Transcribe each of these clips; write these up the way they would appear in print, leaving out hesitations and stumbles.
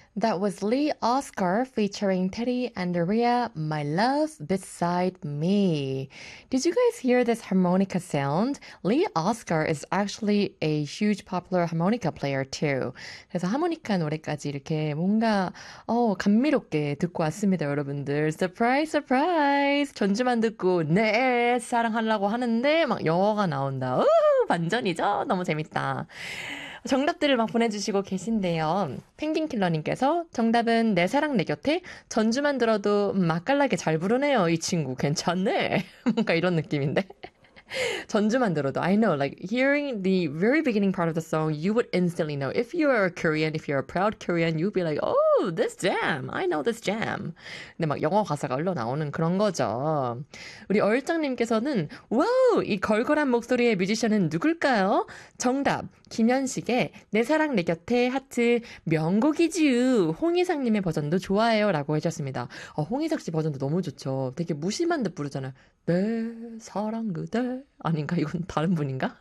That was Lee Oscar featuring Teddy and Maria, My Love Beside Me. Did you guys hear this harmonica sound? Lee Oscar is actually a huge popular harmonica player too. 그래서 하모니카 노래까지 이렇게 뭔가 감미롭게 듣고 왔습니다, 여러분들. Surprise, surprise! 전주만 듣고 네 사랑하려고 하는데 막 영어가 나온다. 우후, 반전이죠? 너무 재밌다. 정답들을 막 보내주시고 계신데요. 펭귄킬러님께서 정답은 내 사랑 내 곁에 전주만 들어도 맛깔나게 잘 부르네요. 이 친구 괜찮네. 뭔가 이런 느낌인데. 전주만 들어도 I know, like hearing the very beginning part of the song, you would instantly know. If you're a Korean, if you're a proud Korean, you'd be like, oh, this jam. I know this jam. 근데 막 영어 가사가 흘러나오는 그런 거죠. 우리 얼짱님께서는 와우, 이 걸걸한 목소리의 뮤지션은 누굴까요? 정답, 김현식의 내 사랑 내 곁에 하트 명곡이지요. 홍희상님의 버전도 좋아해요 라고 해주셨습니다. 홍희석 씨 버전도 너무 좋죠. 되게 무심한 듯 부르잖아요. 내 사랑 그대 아닌가? 이건 다른 분인가?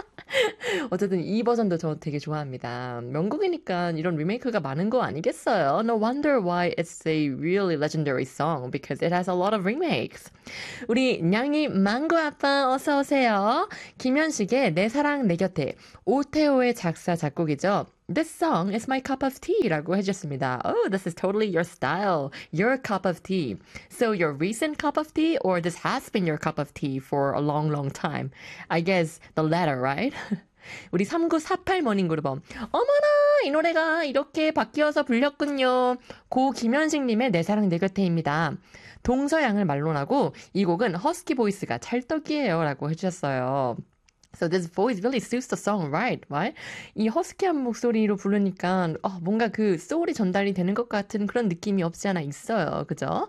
어쨌든 이 버전도 저 되게 좋아합니다. 명곡이니까 이런 리메이크가 많은 거 아니겠어요? No wonder why it's a really legendary song because it has a lot of remakes. 우리 냥이 망고 아빠 어서 오세요. 김현식의 내 사랑 내 곁에 오테오의 작사 작곡이죠. This song is my cup of tea 라고 해주셨습니다. Oh, this is totally your style. Your cup of tea. So your recent cup of tea or this has been your cup of tea for a long, long time? I guess the latter, right? 우리 3948 머닝그룹 어머나 이 노래가 이렇게 바뀌어서 불렸군요. 고 김현식님의 내 사랑 내 곁에입니다. 동서양을 말론하고 이 곡은 허스키 보이스가 찰떡이에요 라고 해주셨어요. So this voice really suits the song, right? 이 허스키한 목소리로 부르니까 뭔가 그 소울이 전달이 되는 것 같은 그런 느낌이 없지 않아 있어요. 그죠?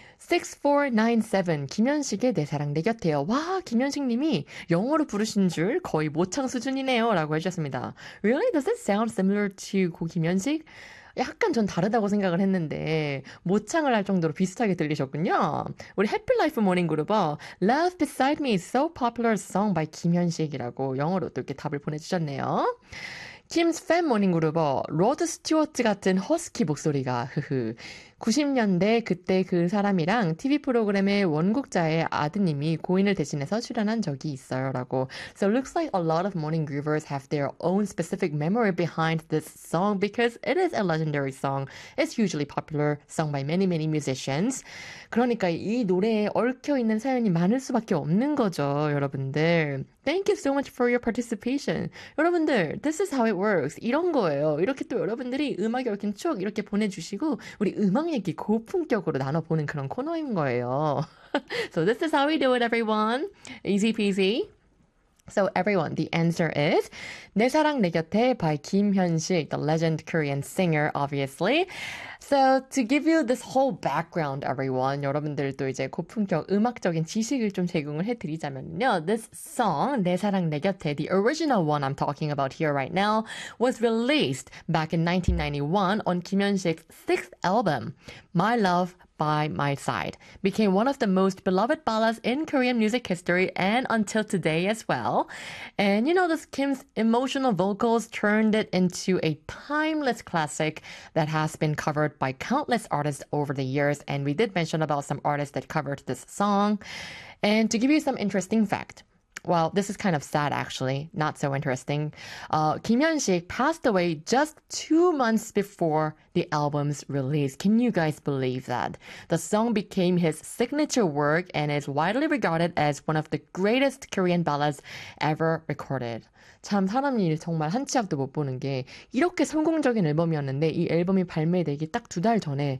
6497 김현식의 내 사랑 내 곁에요. 와, 김현식 님이 영어로 부르신 줄 거의 모창 수준이네요 라고 해주셨습니다. Really? Does it sound similar to 고 김현식? 약간 전 다르다고 생각을 했는데 모창을 할 정도로 비슷하게 들리셨군요. 우리 해피라이프 모닝그룹 Love Beside Me is so popular song by 김현식이라고 영어로 또 이렇게 답을 보내주셨네요. 김스 팬 모닝그룹 로드 스튜어트 같은 허스키 목소리가 90년대 그때 그 사람이랑 TV 프로그램의 원곡자의 아드님이 고인을 대신해서 출연한 적이 있어요 라고. So it looks like a lot of morning groovers have their own specific memory behind this song because it is a legendary song. It's hugely popular, sung by many, many musicians. 그러니까 이 노래에 얽혀있는 사연이 많을 수밖에 없는 거죠, 여러분들. Thank you so much for your participation. 여러분들, this is how it works. 이런 거예요. 이렇게 또 여러분들이 음악에 얽힌 추억 이렇게 보내주시고 우리 음악 얘기 고품격으로 나눠보는 그런 코너인 거예요. So this is how we do it, everyone. Easy peasy. So everyone, the answer is 내 사랑 내 곁에 by 김현식, the legend Korean singer, obviously. So to give you this whole background, everyone, 여러분들도 이제 고품격 음악적인 지식을 좀 제공을 해드리자면요. This song, 내 사랑 내 곁에, the original one I'm talking about here right now, was released back in 1991 on Kim Hyun-sik's sixth album, My Love by My Side, became one of the most beloved ballads in Korean music history and until today as well. And you know, this Kim's emotional vocals turned it into a timeless classic that has been covered by countless artists over the years. And we did mention about some artists that covered this song. And to give you some interesting fact, well, this is kind of sad actually, not so interesting. Kim Hyun-sik passed away just 2 months before the album's release. Can you guys believe that? The song became his signature work and is widely regarded as one of the greatest Korean ballads ever recorded. 참 사람이 정말 한 치 앞도 못 보는 게 이렇게 성공적인 앨범이었는데 이 앨범이 발매되기 딱 2달 전에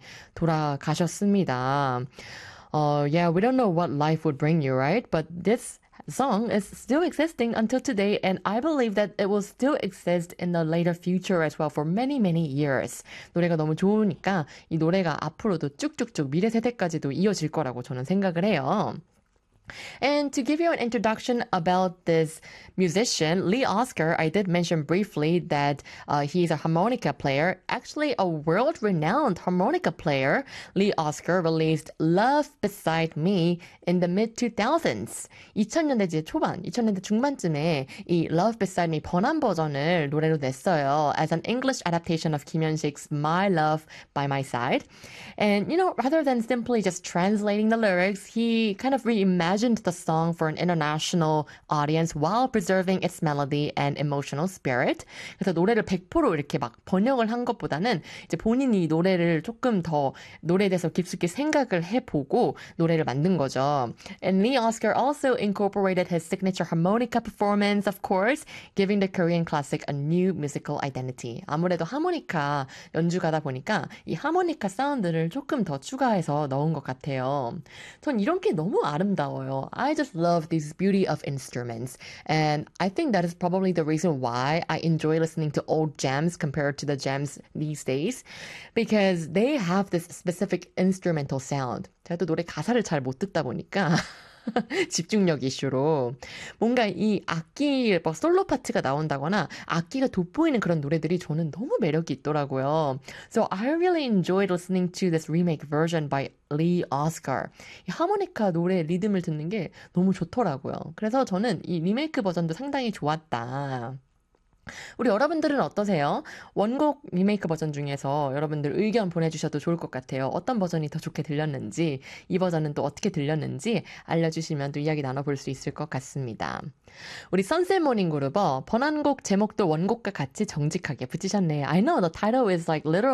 돌아가셨습니다. Yeah, we don't know what life would bring you, right? But this song is still existing until today, and I believe that it will still exist in the later future as well for many, many years. 노래가 너무 좋으니까 이 노래가 앞으로도 쭉쭉쭉 미래 세대까지도 이어질 거라고 저는 생각을 해요. And to give you an introduction about this musician, Lee Oscar, I did mention briefly that he's a harmonica player, actually a world-renowned harmonica player. Lee Oscar released Love Beside Me in the mid-2000s. 2000년대 초반, 2000년대 중반쯤에 이 Love Beside Me 번안 버전을 노래로 냈어요. As an English adaptation of 김현식's My Love by My Side. And, rather than simply just translating the lyrics, he kind of reimagined the song for an international audience while preserving its melody and emotional spirit. 그래서 노래를 100% 이렇게 막 번역을 한 것보다는 이제 본인이 노래를 조금 더 노래에 대해서 깊숙이 생각을 해보고 노래를 만든 거죠. And Lee Oscar also incorporated his signature harmonica performance, of course, giving the Korean classic a new musical identity. 아무래도 하모니카 연주가다 보니까 이 하모니카 사운드를 조금 더 추가해서 넣은 것 같아요. 전 이런 게 너무 아름다워요. I just love this beauty of instruments. And I think that is probably the reason why I enjoy listening to old jams compared to the jams these days. Because they have this specific instrumental sound. 제가 또 노래 가사를 잘 못 듣다 보니까 집중력 이슈로 뭔가 이 악기 뭐 솔로 파트가 나온다거나 악기가 돋보이는 그런 노래들이 저는 너무 매력이 있더라고요. So I really enjoyed listening to this remake version by Lee Oscar. 이 하모니카 노래 리듬을 듣는 게 너무 좋더라고요. 그래서 저는 이 리메이크 버전도 상당히 좋았다. 우리 여러분들은 어떠세요? 원곡 리메이크 버전 중에서 여러분들 의견 보내주셔도 좋을 것 같아요. 어떤 버전이 더 좋게 들렸는지, 이 버전은 또 어떻게 들렸는지 알려주시면 또 이야기 나눠볼 수 있을 것 같습니다. 우리 선셋 모닝 그룹어 번안곡 제목도 원곡과 같이 정직하게 붙이셨네요. I know the title is like literal